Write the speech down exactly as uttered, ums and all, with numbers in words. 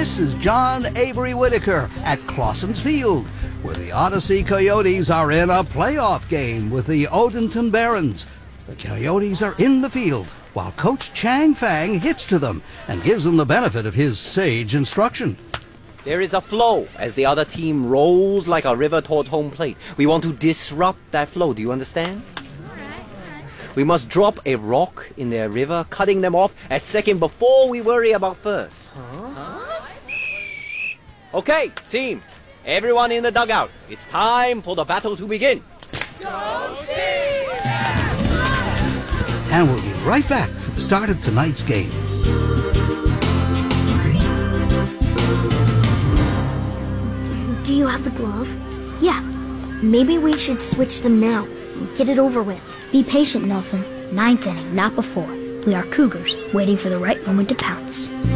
This is John Avery Whitaker at Clausen's Field, where the Odyssey Coyotes are in a playoff game with the Odenton Barons. The Coyotes are in the field, while Coach Chang Fang hits to them and gives them the benefit of his sage instruction. There is a flow as the other team rolls like a river towards home plate. We want to disrupt that flow. Do you understand? We must drop a rock in their river, cutting them off at second before we worry about first. Huh? Okay, team. Everyone in the dugout. It's time for the battle to begin. Go team! And we'll be right back for the start of tonight's game. Do you have the glove? Yeah. Maybe we should switch them now. Get it over with. Be patient, Nelson. Ninth inning, not before. We are Cougars, waiting for the right moment to pounce.